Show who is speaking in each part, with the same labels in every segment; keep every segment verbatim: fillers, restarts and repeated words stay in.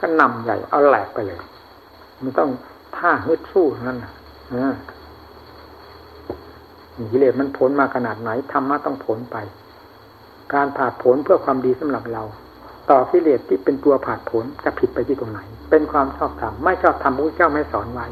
Speaker 1: ก็นำใหญ่เอาแหลกไปเลยมันต้องท่าฮึดสู้นั่นนะกิเลสมันผลมาขนาดไหนธรรมะต้องผลไปการผาดผลเพื่อความดีสำหรับเราต่อกิเลสที่เป็นตัวผาดผลจะผิดไปที่ตรงไหนเป็นความชอบธรรมไม่ชอบธรรมพระเจ้าไม่สอนไว้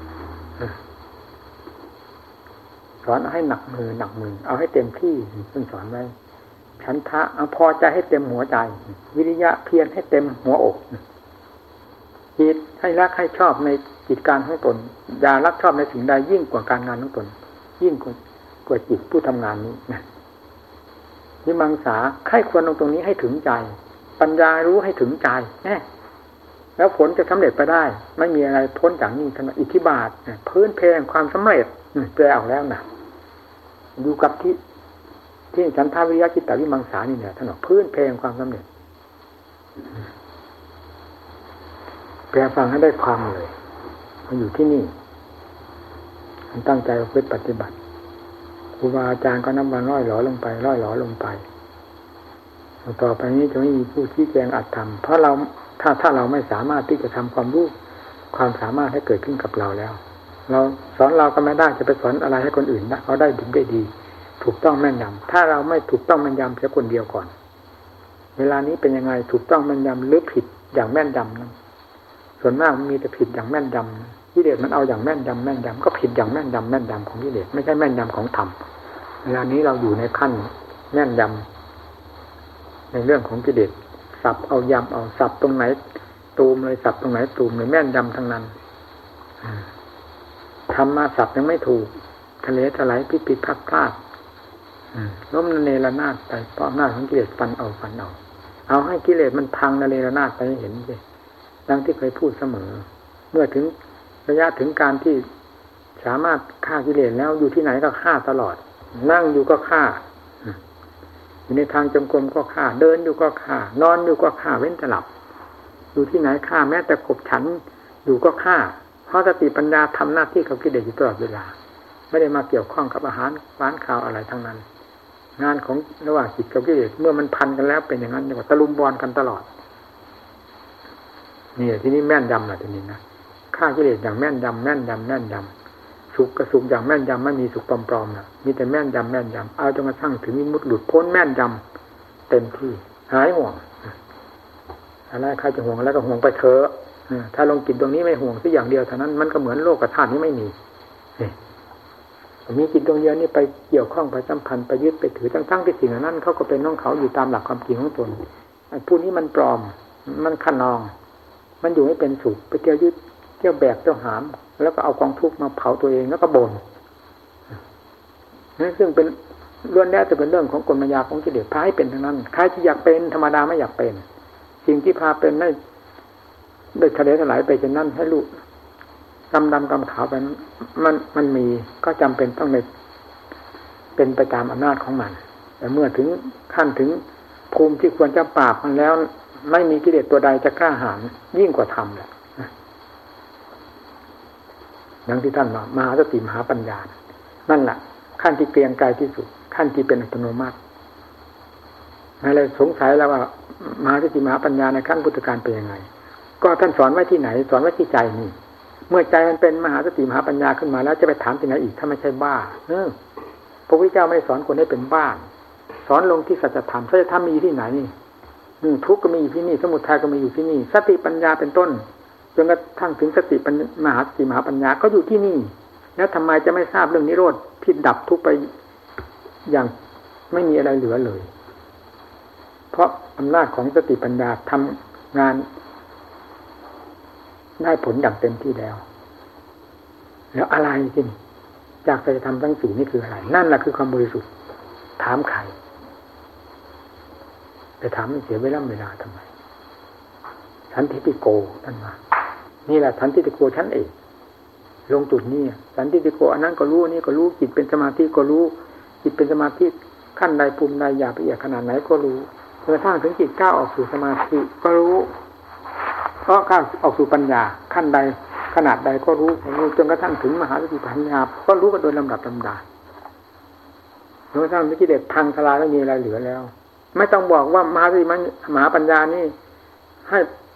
Speaker 1: สอนให้หนักมือหนักมือเอาให้เต็มที่ท่านสอนไว้ฉันทะเอาพอใจให้เต็มหัวใจวิริยะเพียรให้เต็มหัวอกจิตให้รักให้ชอบในกิจการของตนอย่ารักชอบในสิ่งใดยิ่งกว่าการงานของตนยิ่งกว่ากว่าจิตผู้ทำงานนี้นะวิมังสาใคร่ควรตรงนี้ให้ถึงใจปัญญารู้ให้ถึงใจแน่แล้วผลจะสำเร็จไปได้ไม่มีอะไรพ้นจากนี้ทั้งอิทธิบาทพื้นเพงความสำเร็จแปลออกแล้วนะอยู่กับที่ที่ฉันทาวิริยะจิตตวิมังสานี่เนี่ยท่านบอกพื้นเพงความสำเร็จแปลฟังให้ได้ความเลยมันอยู่ที่นี่มันตั้งใจเอาไปปฏิบัติครูบาอาจารย์ก็น้ำมันร้อยหลอลงไปร้อยหลอลงไปต่อไปนี้จะไม่มีผู้ชี้แจงอัตธรรมเพราะเราถ้าถ้าเราไม่สามารถที่จะทำความรู้ความสามารถให้เกิดขึ้นกับเราแล้วเราสอนเราก็ไม่ได้จะไปสอนอะไรให้คนอื่นนะเขาได้ดีได้ดีถูกต้องแม่นยำถ้าเราไม่ถูกต้องแม่นยำเสียคนเดียวก่อนเวลานี้เป็นยังไงถูกต้องแม่นยำหรือผิดอย่างแม่นยำนั้นส่วนมากมันมีแต่ผิดอย่างแม่นยำกิเลสมันเอาอย่างแม่นยำแม่นยำก็ผิดอย่างแม่นยำแม่นยำของกิเลสไม่ใช่แม่นยำของธรรมเวลานี้เราอยู่ในขั้นแม่นยำในเรื่องของกิเลสสับเอายำเอาสับตรงไหนตูมเลยสับตรงไหนตูมเลยแม่นยำทั้งนั้นทำมาสับยังไม่ถูกทะเลถลายพิพิพักพลาดล้มเนรนาฏไปเพราะอำนาจของกิเลสฟันเอาฟันเอาเอาให้กิเลสมันพังเนรนาฏไปให้เห็นสิดังที่เคยพูดเสมอเมื่อถึงระยะถึงการที่สามารถฆ่ากิเลสแล้วอยู่ที่ไหนก็ฆ่าตลอดนั่งอยู่ก็ฆ่าอยู่ในทางจงกรมก็ฆ่าเดินอยู่ก็ฆ่านอนอยู่ก็ฆ่าเว้นแต่หลับอยู่ที่ไหนฆ่าแม้แต่ขบฉันอยู่ก็ฆ่าเพราะสติปัญญาทำหน้าที่กับกิเลสอยู่ตลอดเวลาไม่ได้มาเกี่ยวข้องกับอาหารหวานข้าวอะไรทั้งนั้นงานของระหว่างจิตกับกิเลสเมื่อมันพันกันแล้วเป็นอย่างนั้นอย่างว่าตะลุมบอลกันตลอดนี่ที่นี้แม่นยำนะทีนี้นะฆ่ากิเลสอย่างแม่นยำแม่นยำแม่นยำสุขกับสุขอย่างแม่นยำไม่มีสุขปลอมๆนะมีแต่แม่นยำแม่นยำเอาจนกระทั่งถึงวิมุตติหลุดพ้นแม่นยำเต็มที่หายห่วงอะไรใครจะห่วงอะไรก็ห่วงไปเถอะถ้าลงจิตตรงนี้ไม่ห่วงสักอย่างเดียวเท่านั้นมันก็เหมือนโลกธาตุนี้ไม่มีมีจิตดวงเดียวนี่ไปเกี่ยวข้องไปสัมพันธ์ไปยึดไปถือทั้งๆที่สิ่งนั้นเขาก็เป็นน้องเขาอยู่ตามหลักความจริงของตนผู้นี้มันปลอมมันขนองมันอยู่ไม่เป็นสุขไปเที่ยวยึดเที่ยวแบกเที่ยวหามแล้วก็เอากองทุกข์มาเผาตัวเองแล้วก็บ่นนั่นซึ่งเป็นล้วนแล้วจะเป็นเรื่องของกลมายาของกิเลสพาให้เป็นทั้งนั้นใครที่อยากเป็นธรรมดาไม่อยากเป็นสิ่งที่พาเป็นได้ได้ทะเลถลายไปจนนั่นให้ลูกกำดำกำขาวไปมันมันมีก็จำเป็นต้องในเป็นไปตามอำนาจของมันแต่เมื่อถึงขั้นถึงภูมิที่ควรจะปราบมันแล้วไม่มีกิเลสตัวใดจะกล้าหาญยิ่งกว่าธรรมแหละดังที่ท่านว่ามหาสติมหาปัญญานั่นแหละขั้นที่เกรียงไกรที่สุดขั้นที่เป็นอัตโนมัติอะไรสงสัยแล้วว่ามหาสติมหาปัญญาในขั้นพุทธการเป็นยังไงก็ท่านสอนไว้ที่ไหนสอนไว้ที่ใจนี่เมื่อใจมันเป็นมหาสติมหาปัญญาขึ้นมาแล้วจะไปถามที่ไหนอีกถ้าไม่ใช่บ้าเออพระพุทธเจ้าไม่ได้สอนคนให้เป็นบ้าสอนลงที่สัจธรรมสัจธรรมมีที่ไหนนี่ทุกข์ก็มีอยู่ที่นี่สมุทัยก็มีอยู่ที่นี่สติปัญญาเป็นต้นจนกระทั่งถึงสติมหาสติมหาปัญญาก็อยู่ที่นี่แล้วทำไมจะไม่ทราบเรื่องนิโรธที่ดับทุกข์ไปอย่างไม่มีอะไรเหลือเลยเพราะอำนาจของสติปัญญาทำงานได้ผลอย่างเต็มที่แล้วแล้วอะไรจริงจากสัจธรรมทั้งสี่นี่คืออะไรนั่นแหละคือความบริสุทธิ์ถามใครไปถามมันเสียเวลาเวลาทำไมสันทิฏฐิโกท่านว่านี่แหละสันทิฏฐิโกชั้นเอกลงจุดนี้สันทิฏฐิโกอันนั้นก็รู้อันนี้ก็รู้จิตเป็นสมาธิก็รู้จิตเป็นสมาธิขั้นใดภูมิใดหยาบละเอียดขนาดไหนก็รู้จนกระทั่งถึงจิตก้าวออกสู่สมาธิก็รู้เพราะก้าวออกสู่ปัญญาขั้นใดขนาดใดก็รู้รู้จนกระทั่งถึงมหาสติปัญญาก็รู้กันโดยลำดับลำดาจนกระทั่งกิเลสพังทลายไม่มีอะไรเหลือแล้วไม่ต้องบอกว่ามหาสติมหาปัญญานี่ให้พ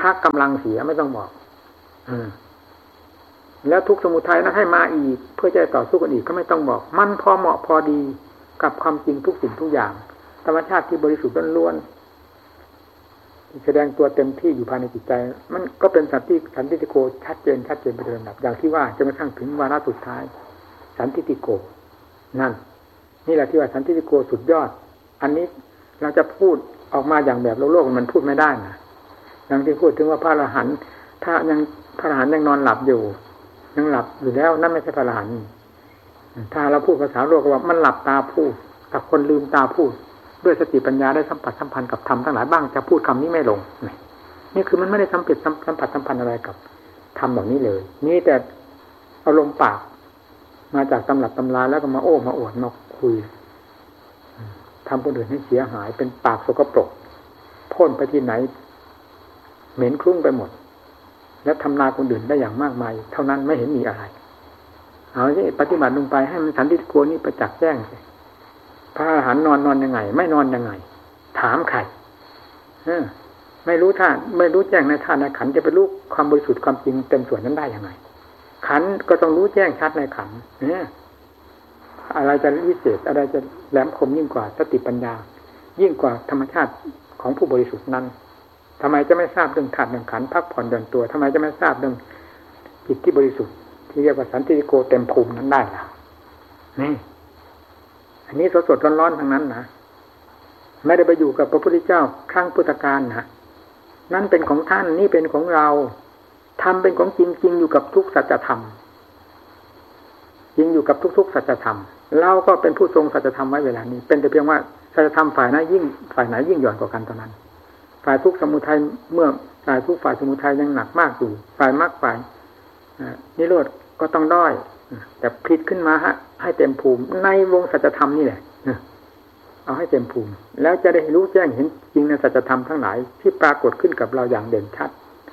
Speaker 1: พักกำลังเสียไม่ต้องบอกอแล้วทุกสมุทัยนั้นให้มาอีกเพื่อจะต่อสู้กันอีกก็ไม่ต้องบอกมันพอเหมาะพอดีกับความจริงทุกสิ่งทุกอย่างธรรมชาติที่บริสุทธิ์ล้วนๆแสดงตัวเต็มที่อยู่ภายในจิตใจมันก็เป็นสันติสันติโกชัดเจนชัดเจนไปโดยลำดับอย่างที่ว่าจนกระทั่งถึงวาระสุดท้ายสันติโกนั่นนี่แหละที่ว่าสันติโกสุดยอดอันนี้เราจะพูดออกมาอย่างแบบโลกโลกมันพูดไม่ได้นะอย่างที่พูดถึงว่าพระอรหันต์ถ้ายังพระอรหันต์ยังนอนหลับอยู่ยังหลับอยู่แล้วนั่นไม่ใช่พระอรหันต์ถ้าเราพูดภาษาโลกก็ว่ามันหลับตาพูดกับคนลืมตาพูดด้วยสติปัญญาได้สัมผัสสัมพันธ์กับธรรมทั้งหลายบ้างจะพูดคำนี้ไม่ลงนี่คือมันไม่ได้สัมผัสสัมผัสสัมพันธ์อะไรกับธรรมแบบนี้เลยนี่แต่อารมณ์ปากมาจากตำรับตำราแล้วก็มาโอ้มาอวดมาคุยทำคนอื่นให้เสียหายเป็นปากสกปรกพ่นไปที่ไหนเหม็นคลุ้งไปหมดแล้วทำลายคนอื่นได้อย่างมากมายเท่านั้นไม่เห็นมีอะไรเอาสิปฏิบัติลงไปให้มันสันติโกนี้ประจักษ์แจ้งสิพระอรหันต์นอนนอนยังไงไม่นอนยังไงถามใครเออไม่รู้ท่าไม่รู้แจ้งในท่าในขันจะไปรู้ความบริสุทธิ์ความจริงเต็มส่วนนั้นได้ยังไงขันก็ต้องรู้แจ้งชัดในขันเนี่ยอะไรจะวิเศษอะไรจะแหลมคมยิ่งกว่าสติปัญญายิ่งกว่าธรรมชาติของผู้บริสุทธิ์นั้นทำไมจะไม่ทราบเรื่องธาตุเรื่องขันธ์พักผ่อนเดินตัวทำไมจะไม่ทราบเรื่องจิตที่บริสุทธิ์ที่เรียกว่าสันติโกเต็มภูมินั้นได้ล่ะนี่อันนี้สดๆร้อนๆทั้งนั้นนะไม่ได้ไปอยู่กับพระพุทธเจ้าครั้งพุทธกาลนะนั่นเป็นของท่านนี่เป็นของเราธรรมเป็นของจริงจริงอยู่กับทุกสัจธรรมจริงอยู่กับทุกๆสัจธรรมเราก็เป็นผู้ทรงสัจธรรมไว้เวลานี้เป็นแต่เพียงว่าสัจธรรมฝ่ายไหนยิ่งฝ่ายไหนยิ่งหย่อนกว่ากันเท่านั้นฝ่ายทุกข์สมุทัยเมื่อฝ่ายทุกข์ฝ่ายสมุทัยยังหนักมากอยู่ฝ่ายมรรคฝ่ายนิโรธก็ต้องด้อยแต่พลิกขึ้นมาฮะให้เต็มภูมิในวงสัจธรรมนี่แหละเอาให้เต็มภูมิแล้วจะได้รู้แจ้งเห็นจริงในสัจธรรมทั้งหลายที่ปรากฏขึ้นกับเราอย่างเด่นชัด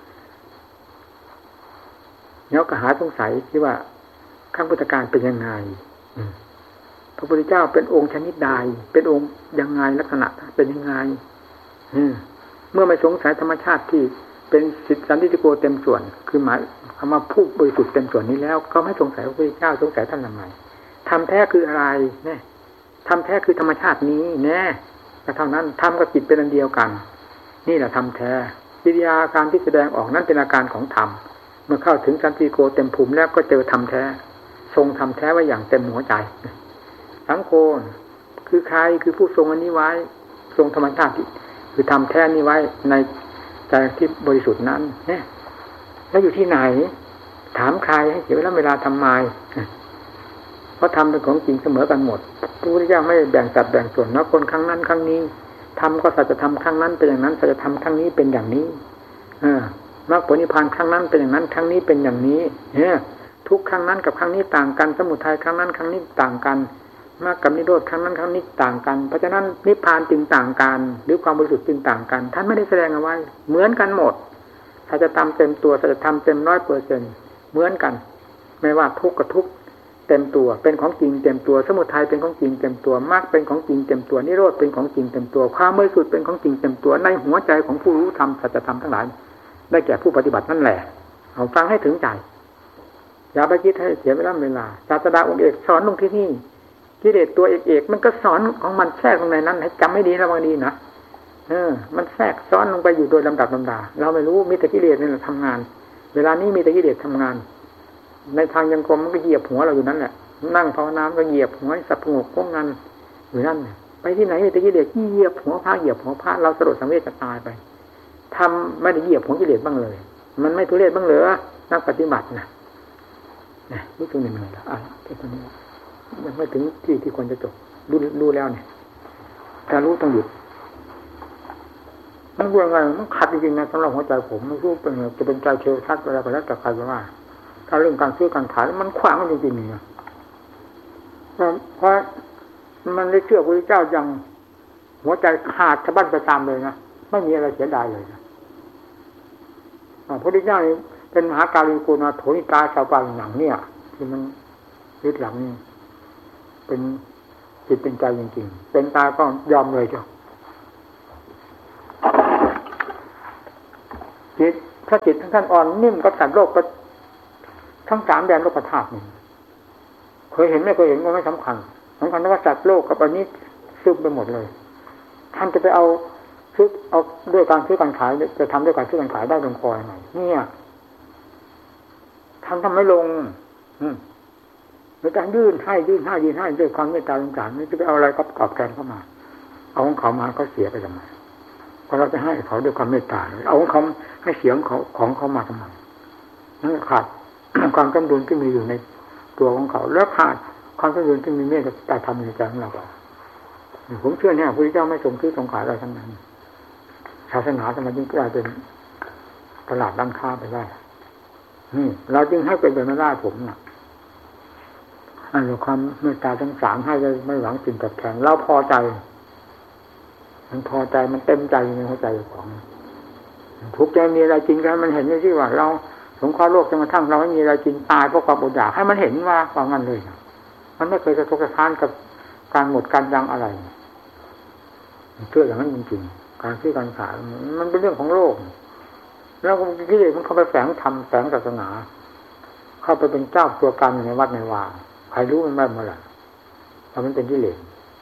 Speaker 1: แล้วก็หาสงสัยที่ว่าข้างพุทธการเป็นยังไงพระพุทธเจ้าเป็นองค์ชนิดใดเป็นองค์ยังไงลักษณะเป็นยังไงเมื่อไม่สงสัยธรรมชาติที่เป็นสิทธิสันติโกเต็มส่วนคือหมายคำว่าผู้บริสุทธิ์เต็มส่วนนี้แล้วก็ไม่สงสัยพระพุทธเจ้าสงสัยท่านทำไมธรรมแท้คืออะไรเนี่ยธรรมแท้คือธรรมชาตินี้แน่แต่เท่านั้นธรรมกับจิตเป็นอันเดียวกันนี่แหละธรรมแท้กิริยาการที่แสดงออกนั้นเป็นอาการของธรรมเมื่อเข้าถึงสันติโกเต็มภูมิแล้วก็เจอธรรมแท้ทรงธรรมแท้ไว้อย่างเต็มหัวใจสังโฆคือใครคือผู้ทรงอันนี้ไว้ทรงธรรมชาติคือทำแท้นี้ไว้ในใจที่บริสุทธิ์นั้นเนี่ยแล้วอยู่ที่ไหนถามใครให้เสียเวลาเวลาทำไมเพราะทำเป็นของจริงเสมอกันหมดพระพุทธเจ้าไม่แบ่งสัดแบ่งส่วนนะคนครั้งนั้นครั้งนี้ทำก็สัจธรรมครั้งนั้นเป็นอย่างนั้นสัจธรรมครั้งนี้เป็นอย่างนี้เออมรรคผลนิพพานครั้งนั้นเป็นอย่างนั้นครั้งนี้เป็นอย่างนี้เนี่ยทุกครั้งนั้นกับครั้งนี้ต่างกันสมุทัยครั้งนั้นครั้งนี้ต่างกันมรรคกับนิโรธครั้งนั้นครั้งนี้ต่างกันเพราะฉะนั้นนิพพานจึงต่างกันหรือความบริสุทธิ์จึงต่างกันท่านไม่ได้แสดงเอาไว้เหมือนกันหมดถ้าจะทำเต็มตัวถ้าจะทำเต็มร้อยเปอร์เซ็นต์เหมือนกันไม่ว่าทุกข์กับทุกข์เต็มตัวเป็นของจริงเต็มตัวสมุทัยเป็นของจริงเต็มตัวมรรคเป็นของจริงเต็มตัวนิโรธเป็นของจริงเต็มตัวความบริสุทธิ์เป็นของจริงเต็มตัวในหัวใจของผู้รู้ธรรมสัจธรรมทั้งหลายได้แก่ผู้ปฏิบัตินั่นแหละเอาฟังให้ถึงใจอย่าไปคิดให้เสียเวลาเวลาศาสดาองค์เอกสอนลงที่นี่กิเลสตัวเอกๆมันก็สอนของมันแทรกลงในนั้นให้จำไม่ดีระวังดีนะเออมันแทรกซ้อนลงไปอยู่โดยลำดับลำดาเราไม่รู้มีแต่กิเลสนี่แหละทำงานเวลานี้มีแต่กิเลสทำงานในทางยังกรมมันก็เหยียบหัวเราอยู่นั่นแหละนั่งภาวนาก็เหยียบหัวสับงกพวกงานอยู่นั่นไปที่ไหนมีแต่กิเลสเหยียบหัวพระเหยียบหัวพระเราสลดสังเวชจะตายไปทำไม่ได้เหยียบหัวกิเลสบ้างเลยมันไม่ทุเรศบ้างเหรอนักปฏิบัตินะเนี่ยรู้ตัวเหนื่อยแล้วอ่ะแค่ตอนนี้ยังไม่ถึงที่ที่ควรจะจบรู้รู้แล้วเนี่ยถ้ารู้ต้องหยุดมันว่าไงมันขัดจริงๆนะสำหรับหัวใจผมไม่รู้เป็นจะเป็นใจเชลทัดอะไรก็แล้วแต่ใครจะว่าถ้าเรื่องการซื้อการขายมันขวางมันจริงๆเนี่ยเพราะมันได้เชื่อพระเจ้าอย่างหัวใจขาดสะบั้นไปตามเลยนะไม่มีอะไรเสียดายเลยนะพระพุทธเจ้าเป็นมหาการิโกณาโถนิกาชาวบ้านหนังเนี่ยที่มันยึดหลังนี่เป็นจิตเป็นใจจริงๆเป็นตาก็ยอมเลยเจ้าจิตถ้าจิตท่านอ่อนนิ่มกับสัตว์โลกก็ทั้งสามแดนโลกธาตุนี่เคยเห็นไม่เคยเห็นก็ไม่สำคัญสำคัญว่าสัตว์โลกกับอันนี้ซึมไปหมดเลยท่านจะไปเอาซื้อเอาด้วยการซื้อการขายจะทำด้วยการซื้อการขายได้ลงคอยังไงเนี่ยท่านทำไม่ลงอืมแล้วการยื่นให้ยื่นให้ยื่นให้ด้วยความเมตตาสงสารนี่จะไปเอาอะไรกับกอบแกนเข้ามาเอาของเขามาก็เสียไปทำไมเพราะเราจะให้เขาด้วยความเมตตาเอาของเขาให้เสียงเขาของเขามาทำไมนั่นขาดความกำดุลที่มีอยู่ในตัวของเขาแล้วขาดความกำดุลที่มีเมตตาธรรมในใจของเราผมเชื่อเนี่ยพระพุทธเจ้าไม่ทรงซื้อทรงขายอะไรทั้งนั้นศาสนาทำไมจึงกลายเป็นตลาดร้านค้าไปได้นี่เราจึงให้เป็นไปไม่ได้ผมน่ะอันนี้ความเมตตาทั้งสามให้ไม่หวังสิ่งตอบแทนเราพอใจมันพอใจมันเต็มใจในหัวใจของทุกใจมีอะไรจริงกันมันเห็นอย่างที่ว่าเราสงเคราะห์โลกจนกระทั่งเราไม่มีอะไรกินตายเพราะความอดอยากให้มันเห็นว่าความงั้นเลยมันไม่เคยจะทกสะท้านกับการหมดการยังอะไรเชื่ออย่างนั้นจริงๆการซื้อการขายมันเป็นเรื่องของโลกแล้วกิเลสมันเข้าไปแฝงธรรมแฝงศาสนาเข้าไปเป็นเจ้าตัวการในวัดในวาใครรู้มันไม่เมื่อไหร่เพราะมันเป็นกิเลส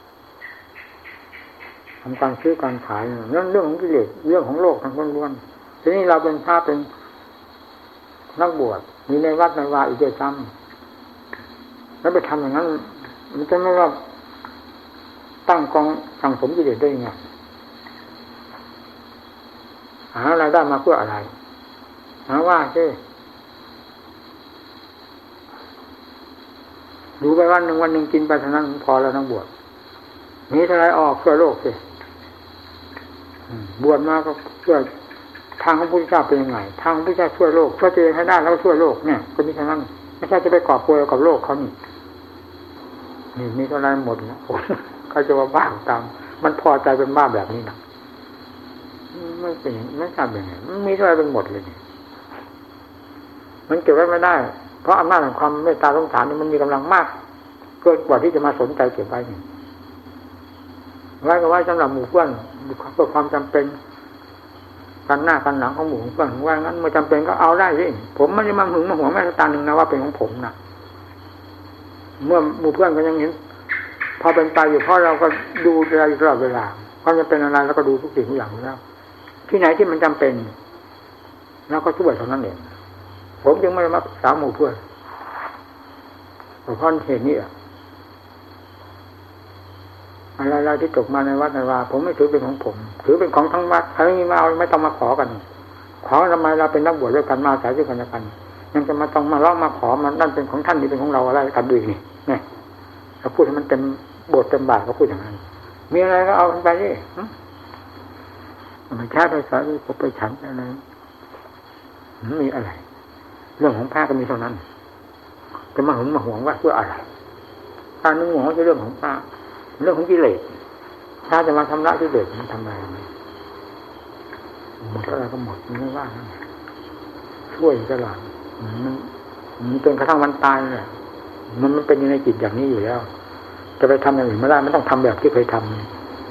Speaker 1: ทำการซื้อการขายนั่นเรื่องของกิเลสเรื่องของโลกทั้งล้วนๆทีนี้เราเป็นพระเป็นนักบวชมีในวัดในวาอีกด้วยซ้ำแล้วไปทำอย่างนั้นมันจะไม่ว่าตั้งกองสั่งสมกิเลสได้ยังไงหาอะไรได้มาเพื่ออะไรหาว่าใช่ดูไปวันหนึ่งวันหนึ่งกินไปเท่านั้นพอแล้วนักบวชมีเท่าไรออกเพื่อโลกสิบวชมาก็เพื่อทางของพระพุทธเจ้าเป็นยังไงทางของพระพุทธเจ้าช่วยโลกช่วยตัวเองให้ได้แล้วก็ช่วยโลกเนี่ยก็มีเท่านั้นไม่ใช่จะไปก่อป่วยกับโลกเขานี่นี่มีเท่าไรหมดนะเขาจะว่าบ้าตามมันพอใจเป็นบ้าแบบนี้นะไม่เป็นไม่ทราบยังไงมันมีเท่าไรเป็นหมดเลยนี่มันเก็บไว้ไม่ได้เพราะอำนาจของความเมตตาสงสารนี่มันมีกำลังมากเกินกว่าที่จะมาสนใจเก็บไว้นี่ไว้ก็ไว้สำหรับหมู่เพื่อนเพื่อความจำเป็นกันหน้ากันหลังของหมู่เพื่อนว่างั้นเมื่อจำเป็นก็เอาได้สิผมไม่ได้มาหึงมาหวงแม่ตาหนึ่งนะว่าเป็นของผมนะเมื่อหมู่เพื่อนก็ยังเห็นพอเป็นไปอยู่เพราะเราก็ดูอะไรตลอดเวลาความจำเป็นอะไรแล้วก็ดูทุกสิ่งทุกอย่างแล้วที่ไหนที่มันจำเป็นแล้วก็ช่วยเท่านั้นเองผมจึงไม่ได้มาสามหมู่เพื่อนเพราะเหตุนี้อ่ะอะไรๆที่ตกมาในวัดในวาผมไม่ถือเป็นของผมถือเป็นของทั้งวัดใครไม่มีมาเอาไม่ต้องมาขอกันขอทำไมเราเป็นนักบวชด้วยกันมาสายด้วยกันแล้วกันยังจะมาต้องมาร้องมาขอมันนั่นเป็นของท่านนี่เป็นของเราอะไรกันดูนี่เนี่ยเราพูดให้มันเต็มบทเต็มบาทเขาพูดอย่างนั้นมีอะไรก็เอาไปดิมันแค่ไปสายไปไปฉันอะไรไม่มีอะไรเรื่องของพระก็มีเท่านั้นจะมาหึงมาหวงว่าเพื่ออะไรการนึกหวงจะเรื่องของพระเรื่องของกิเลสถ้าจะมาทำละกิเลสมันทำอะไรหมดอะไรก็หมดไม่ว่าช่วยตลอดมันมันจนกระทั่งวันตายเนี่ยมันมันเป็นอยู่ในจิตอย่างนี้อยู่แล้วจะไปทำอย่างอื่นไม่ได้มันต้องทำแบบที่เคยทำ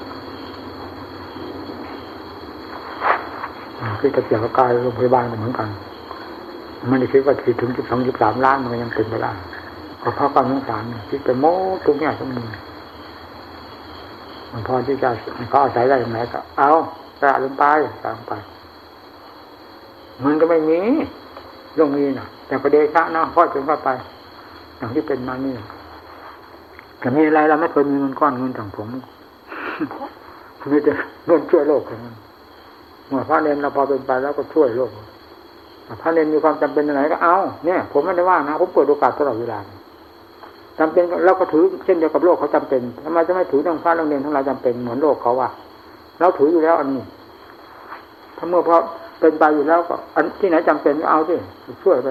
Speaker 1: ที่ตะเกียบกายโรงพยาบาลเหมือนกันมันได้คิดว่าถึงสิบสองสิบสามล้านมันยังเป็นไปได้เพราะความสงสารคิดไปโม้ทุกอย่างทุกมุมมันพอที่จะเขาอาศัยได้ไหนก็เอากระลงไปตามไปมันก็ไม่มีเรื่องมีนะแต่ประเดี๋ยวช้านะพ่อจนเข้าไปอย่างที่เป็นมานี่แต่มีอะไรเราไม่เคยมีเงินก้อนเงินต่างผมไม่จะเงินช่วยโลกอย่างนั้นเมื่อพระเนรเราพอเป็นไปแล้วก็ช่วยโลกพระเนรมีความจำเป็นอะไรก็เอาเนี่ยผมไม่ได้ว่านะผมเปิดโอกาสตลอดเวลาจำเป็นเราก็ถือเช่นเดียวกับโลกเขาจำเป็นทำไมจะไม่ถือทั้งพระทั้งเนรทั้งหลายจำเป็นเหมือนโลกเขาว่าเราถืออยู่แล้วอันนี้ถ้าเมื่อพอเป็นไปอยู่แล้วก็อันที่ไหนจำเป็นก็เอาสิช่วยไป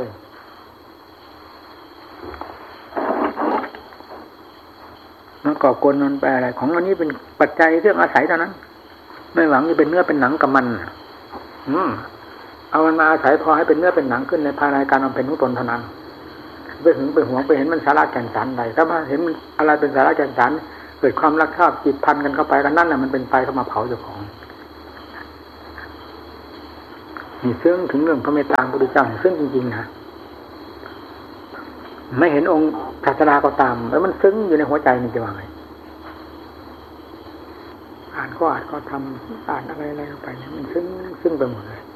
Speaker 1: นั่นก่อกวนนั่นไปอะไรของอันนี้เป็นปัจจัยเครื่องอาศัยเท่านั้นไม่หวังจะเป็นเนื้อเป็นหนังกับมันอืมเอามันมาอาศัยพอให้เป็นเนื้อเป็นหนังขึ้นในภายในการบำเพ็ญของตนเท่านั้นไปหึงไปหวงไปเห็นมันสาระแก่นสารใดถ้ามาเห็นมันอะไรเป็นสาระแก่นสารเกิดความรักชอบจิตพันกันเข้าไปกันนั่นแหละมันเป็นไฟเข้ามาเผาเจ้าของนี่ซึ่งถึงเรื่องพระเมตตาพระพุทธเจ้าซึ่งจริงๆนะไม่เห็นองค์ศาสดาก็ตามแล้วมันซึ้งอยู่ในหัวใจนี่จะว่าไงอ่านก็อ่านก็ทำอ่านอะไรอะไรไปเนี่ยมันซึ้งซึ้งไปหมดเลย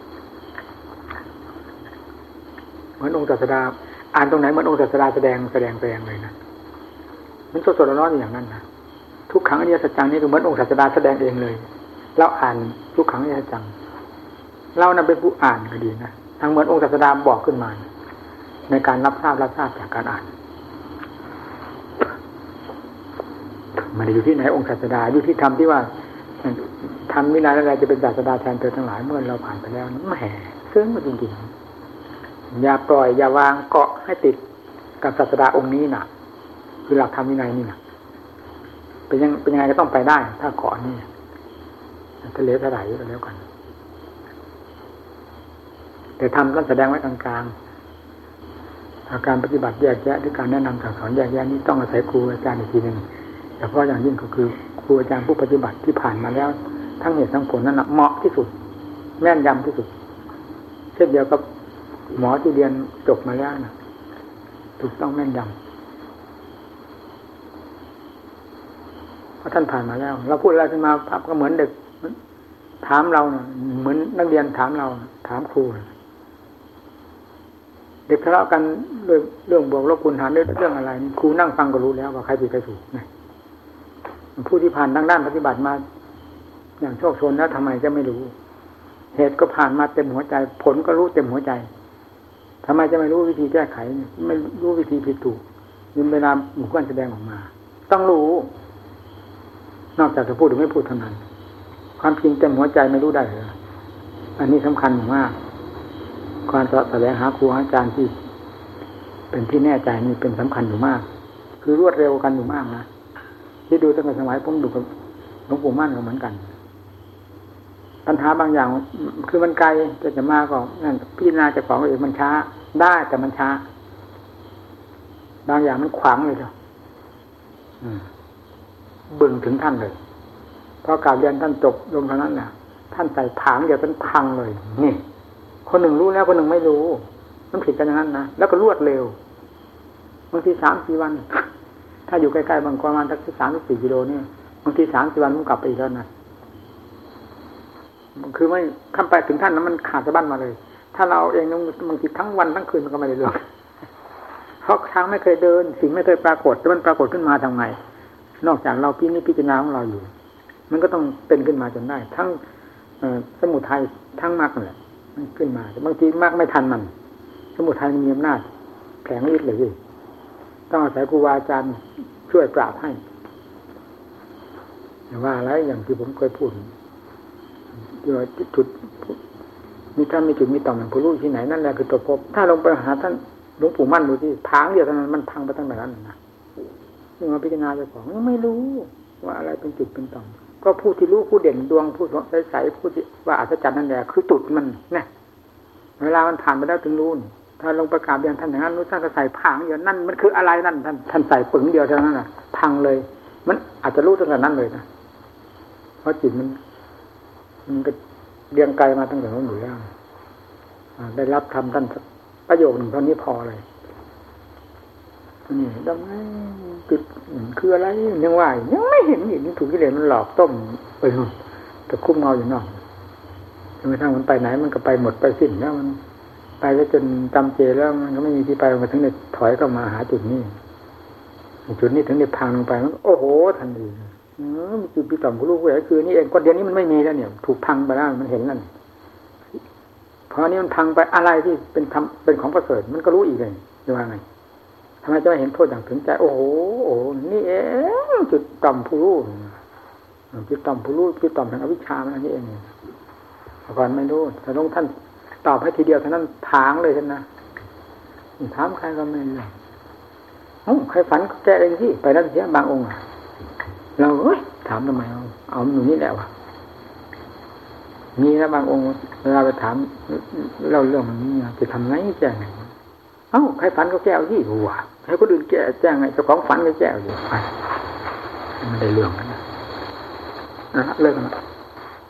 Speaker 1: เหมือนองค์ศาสดาอ่านตรงไหนเหมือนองค์ศาสดาแสดงแสดงแสดงเลยนะมันสดๆร้อนๆอย่างนั้นนะทุกขังอริยสัจจังนี่คือเหมือนองค์ศาสดาแสดงเองเลยเราอ่านทุกขังอริยสัจจังเรานั้นเป็นผู้อ่านก็ดีนะทางเหมือนองค์ศาสดาบอกขึ้นมาในการรับทราบรับทราบจากการอ่านมันอยู่ที่ไหนองค์ศาสดาอยู่ที่ธรรมที่ว่าทำวินัยอะไรจะเป็นศาสดาแทนเธอทั้งหลายเมื่อเราผ่านไปแล้วแหมซึ้งมาจริงๆอย่าปล่อยอย่าวางเกาะให้ติดกับศาสดาองค์นี้น่ะคือหลักธรรมวินัยนี่น่ะเป็นยังเป็นยังไงก็ต้องไปได้ถ้าเกาะนี่ทะเลทลายก็แล้วกันแต่ทำต้องแสดงไว้กลางๆอาการปฏิบัติแยกแยะหรือการแนะนำสั่งสอนแยกแยะนี้ต้องอาศัยครูอาจารย์อีกทีหนึ่งแต่เพราะอย่างยิ่งก็คือครูอาจารย์ผู้ปฏิบัติที่ผ่านมาแล้วทั้งเหตุทั้งผลนั้นเหมาะที่สุดแม่นยำที่สุดเช่นเดียวกับหมอที่เรียนจบมาแล้วนะถูกต้องแม่นยำเพราะท่านผ่านมาแล้วเราพูดอะไรขึ้นมาภาพก็เหมือนเด็กถามเรานะเหมือนนักเรียนถามเราถามครูเด็กทะเลาะกันเรื่องเรื่องบวกลบคูณหารเรื่องอะไรครูนั่งฟังก็รู้แล้วว่าใครผิดใครถูกนะผู้ที่ผ่านทางด้านปฏิบัติมาอย่างโชคชนแล้วทำไมจะไม่รู้เหตุก็ผ่านมาเต็มหัวใจผลก็รู้เต็มหัวใจทำไมจะไม่รู้วิธีแก้ไขไม่รู้วิธีผิดถูกยินเวลาหมู่เพื่อนแสดงออกมาต้องรู้นอกจากจะพูดหรือไม่พูดเท่านั้นความจริงเต็มหัวใจไม่รู้ได้เลยอันนี้สำคัญมากการแสวงหาครูอาจารย์ที่เป็นที่แน่ใจนี่เป็นสำคัญอยู่มากคือรวดเร็วกันอยู่มากนะที่ดูตั้งแต่สมัยผมดูกับหลวงปู่มั่นก็เหมือนกันปัญหาบางอย่างคือมันไกลจะจะมาก็นั่นพิจารณาจากของเองมันช้าได้แต่มันช้าบางอย่างมันขวางเลยเจ้าบึงถึงท่านเลยพอการเรียนท่านจบลงเท่านั้นน่ะท่านใส่ผางเดี๋ยวเป็นพังเลยนี่คนหนึ่งรู้แล้วคนหนึ่งไม่รู้มันผิดกันอย่างนั้นนะแล้วก็รวดเร็วบางทีสามสี่วันถ้าอยู่ใกล้ๆบางประมาณสักสามสิบสี่กิโลนี่บางทีสามสี่วันมันกลับไปอีกแล้วนะคือไม่ข้ามไปถึงท่านนั้นมันขาดสะบั้นมาเลยถ้าเราเองบางทีทั้งวันทั้งคืนมันก็ไม่ได้เรื่องเพราะทางไม่เคยเดินสิ่งไม่เคยปรากฏแต่มันปรากฏขึ้นมาทำไงนอกจากเราพินิจพิจารณาของเราอยู่มันก็ต้องเป็นขึ้นมาจนได้ทั้งสมุทัยทั้งมรรคนั่นแหละมันขึ้นมาบางทีมรรคไม่ทันมันสมุทัยมีอำนาจแผลงฤทธิ์เลยต้องอาศัยครูบาอาจารย์ช่วยปราบให้แต่ว่าอะไรอย่างที่ผมเคยพูดที่ว่าจุดมีท่านมีจุดมีต่อมอย่างผู้รู้ที่ไหนนั่นแหละคือตัวพบถ้าลงไปหาท่านหลวงปู่มั่นดูที่พังเดียวเท่านั้นมันพังไปตั้งแต่นั้นนะนี่มาพิจารณาเจ้าของไม่รู้ว่าอะไรเป็นจุดเป็นต่อมก็ผู้ที่รู้ผู้เด่นดวงผู้ใสๆผู้ที่ว่าอัศจรรย์นั่นแหละคือจุดมันเนี่ยเวลามันผ่านไปแล้วถึงรู้ถ้าลงประกาศอย่างท่านอย่างนั้นรู้ท่านก็ใส่พังเดียวนั่นมันคืออะไรนั่นท่านท่านใส่ปึ๋งเดียวเท่านั้นน่ะพังเลยมันอาจจะรู้ตั้งแต่นั้นเลยนะเพราะจิตมันมันก็เรียงไกลมาตั้งแต่นั้นอยู่แล้วได้รับทำท่านประโยคหนึ่งเท่านี้พอเลยนี่ดังนั้นจุดคืออะไรยังว่ายังไม่เห็นอีกนี่ถูกกิเลสมันหลอกต้มไปนู่นแต่คุ้มเงาอยู่นอกจนกระทั่งมันไปไหนมันก็ไปหมดไปสิ้นแล้วมันไปแล้วจนจำเจแล้วมันก็ไม่มีที่ไปมันถึงได้ถอยเข้ามาหาจุดนี้จุดนี้ถึงได้พังลงไปมันโอ้โหทันทีเออมีจุดพิต่อมผู้รู้ผู้ใหญ่คือนี่เองก็เดี๋ยวนี้มันไม่มีแล้วเนี่ยถูกพังไปแล้วมันเห็นนั่นเพราะนี้มันพังไปอะไรที่เป็นทำเป็นของประเสริฐมันก็รู้อีกเลยจะว่าไงทำไมจะไม่เห็นโทษอย่างถึงใจโอ้โหโอ้นี่เองจุดต่อมผู้รู้จุดต่อมผู้รู้จุดต่อมแห่งอวิชชามันอันนี้เองก่อนไม่รู้แต่ลงท่านตอบให้ทีเดียวเท่านั้นถางเลยท่านนะถามใครก็ไม่รู้โอ้ใครฝันแก้เองสิไปนั่นเสียบางองค์เราเอ้ยถามทำไมเอาเอาหนูนี่แหละวะมีนะบางองค์เวลาไปถามเล่าเรื่องมันนี้จะทำไงแจ้งเอ้าใครฝันก็แก้วสิหัวให้คนอื่นแก้แจ้งไงเจ้าของฝันก็แก้วอยู่ไปไม่ได้เรื่องนะนะเลิกกัน